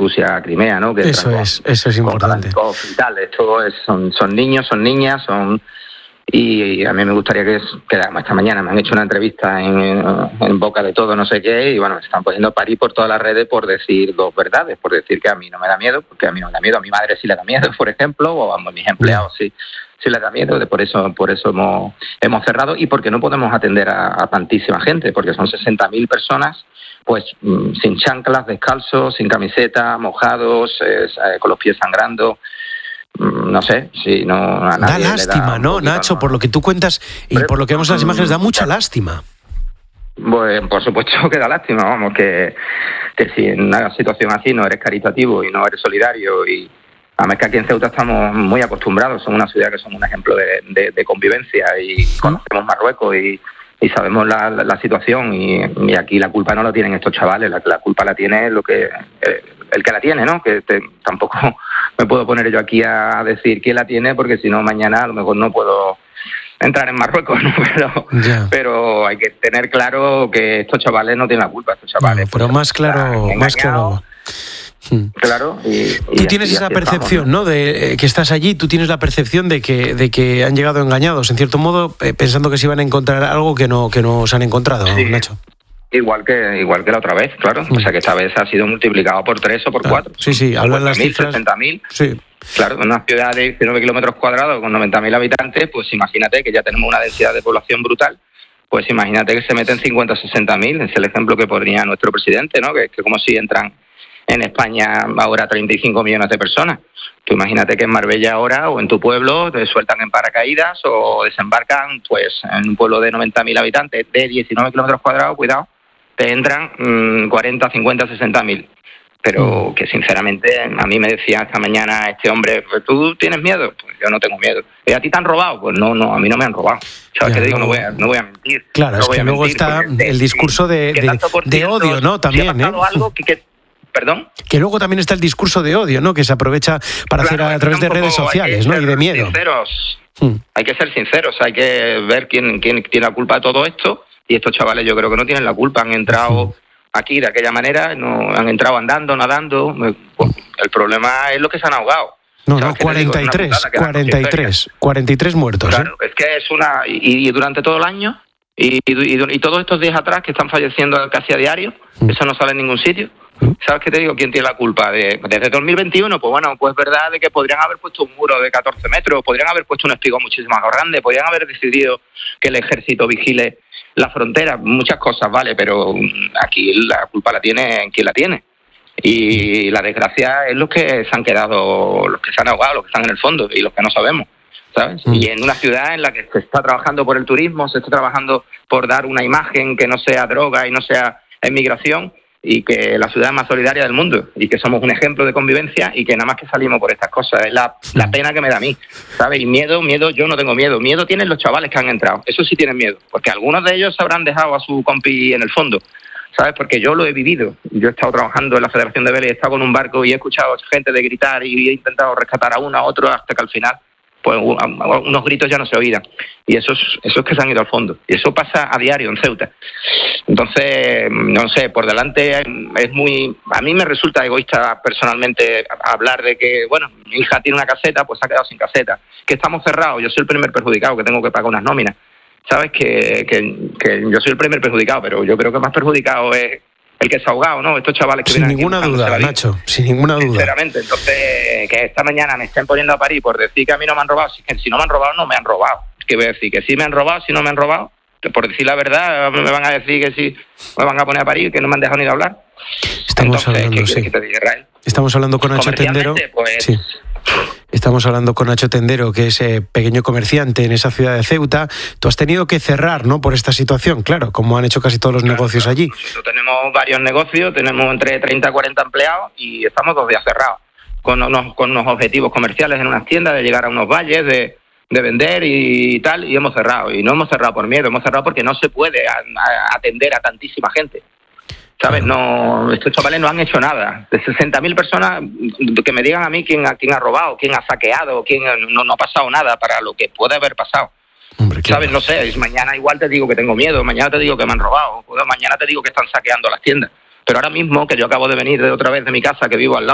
Rusia a Crimea, ¿no? Que eso es importante. Y tal. Esto son niños, son niñas, y a mí me gustaría que esta mañana me han hecho una entrevista en boca de todo, no sé qué, y bueno, me están poniendo a parir por todas las redes por decir dos verdades, por decir que a mí no me da miedo, porque a mí no me da miedo, a mi madre sí le da miedo, por ejemplo, o a mis empleados sí les da miedo, por eso hemos cerrado, y porque no podemos atender a tantísima gente, porque son 60.000 personas, pues sin chanclas, descalzos, sin camiseta, mojados, con los pies sangrando. No sé, si no a nadie da lástima, ¿no, Nacho? Por lo que tú cuentas y por lo que vemos en las imágenes, da mucha lástima. Pues por supuesto que da lástima, vamos, que si en una situación así no eres caritativo y no eres solidario, y además que aquí en Ceuta estamos muy acostumbrados, somos una ciudad que somos un ejemplo de convivencia, y conocemos Marruecos y sabemos la situación, y aquí la culpa no la tienen estos chavales, la culpa la tiene el que la tiene, ¿no? Que tampoco me puedo poner yo aquí a decir quién la tiene, porque si no mañana a lo mejor no puedo entrar en Marruecos, ¿no? Pero hay que tener claro que estos chavales no tienen la culpa, estos chavales. No, pero más claro. Claro. Tú tienes esa percepción, ¿no? De que estás allí, tú tienes la percepción de que han llegado engañados, en cierto modo, pensando que se iban a encontrar algo que no se han encontrado, sí. Nacho. Igual que la otra vez, claro. O sea, que esta vez ha sido multiplicado por 3 o por 4. Sí, hablan las cifras. 60.000. Sí. Claro, en una ciudad de 19 kilómetros cuadrados con 90.000 habitantes, pues imagínate que ya tenemos una densidad de población brutal, pues imagínate que se meten 50 o 60.000. Es el ejemplo que ponía nuestro presidente, ¿no? Que como si entran en España ahora 35 millones de personas. Tú imagínate que en Marbella ahora, o en tu pueblo, te sueltan en paracaídas o desembarcan pues en un pueblo de 90.000 habitantes de 19 kilómetros cuadrados, cuidado, te entran 40, 50, 60.000. Pero que sinceramente a mí me decía esta mañana este hombre, ¿tú tienes miedo? Pues yo no tengo miedo. ¿Y a ti te han robado? Pues no, a mí no me han robado. ¿Sabes qué te digo? No voy a mentir. Claro, es que luego está el discurso de odio, ¿no? También, si ha pasado algo ¿Perdón? Que luego también está el discurso de odio, ¿no? Que se aprovecha para hacer a través de redes sociales, ¿no? Y de miedo. Hay que ser sinceros, hay que ver quién tiene la culpa de todo esto, y estos chavales yo creo que no tienen la culpa, han entrado aquí de aquella manera, no han entrado andando, nadando, pues el problema es lo que se han ahogado. No, 43 muertos. Claro, es que es y durante todo el año, y todos estos días atrás que están falleciendo casi a diario, eso no sale en ningún sitio. ¿Sabes qué te digo? ¿Quién tiene la culpa? Desde 2021, pues bueno, pues verdad de que podrían haber puesto un muro de 14 metros, podrían haber puesto un espigón muchísimo más grande, podrían haber decidido que el ejército vigile la frontera, muchas cosas, vale, pero aquí la culpa la tiene quien la tiene. Y la desgracia es los que se han quedado, los que se han ahogado, los que están en el fondo y los que no sabemos, ¿sabes? Y en una ciudad en la que se está trabajando por el turismo, se está trabajando por dar una imagen que no sea droga y no sea emigración, y que la ciudad es más solidaria del mundo, y que somos un ejemplo de convivencia, y que nada más que salimos por estas cosas. Es la pena que me da a mí, ¿sabes? Y miedo, yo no tengo miedo. Miedo tienen los chavales que han entrado. Eso sí tienen miedo, porque algunos de ellos se habrán dejado a su compi en el fondo, ¿sabes? Porque yo lo he vivido. Yo he estado trabajando en la Federación de Vélez, he estado con un barco y he escuchado gente de gritar y he intentado rescatar a uno, a otro, hasta que al final pues unos gritos ya no se oían, y esos que se han ido al fondo, y eso pasa a diario en Ceuta. Entonces, no sé, por delante a mí me resulta egoísta personalmente hablar de que, bueno, mi hija tiene una caseta, pues se ha quedado sin caseta, que estamos cerrados, yo soy el primer perjudicado, que tengo que pagar unas nóminas, sabes que yo soy el primer perjudicado, pero yo creo que más perjudicado es el que se ha ahogado, ¿no? Estos chavales que sin vienen ninguna aquí duda, Nacho, sin ninguna duda. Sinceramente, entonces, que esta mañana me estén poniendo a parir por decir que a mí no me han robado, si no me han robado, no me han robado. ¿Qué voy a decir? Que sí me han robado, si no me han robado, por decir la verdad, me van a decir que sí, me van a poner a parir, que no me han dejado ni de hablar. Estamos hablando, sí. ¿Qué te diga, Israel? Estamos hablando con Nacho Tendero. Pues, sí. Estamos hablando con Nacho Tendero, que es pequeño comerciante en esa ciudad de Ceuta. Tú has tenido que cerrar, ¿no?, por esta situación, claro, como han hecho casi todos los negocios allí. Nosotros tenemos varios negocios, tenemos entre 30 y 40 empleados y estamos 2 días cerrados, con unos objetivos comerciales en unas tiendas, de llegar a unos valles, de vender y tal, y hemos cerrado. Y no hemos cerrado por miedo, hemos cerrado porque no se puede atender a tantísima gente. ¿Sabes? No, estos chavales no han hecho nada. De 60.000 personas, que me digan a mí quién ha robado, quién ha saqueado, no ha pasado nada para lo que puede haber pasado. Hombre, claro. ¿Sabes? No sé, mañana igual te digo que tengo miedo, mañana te digo que me han robado, mañana te digo que están saqueando las tiendas. Pero ahora mismo, que yo acabo de venir de otra vez de mi casa, que vivo al lado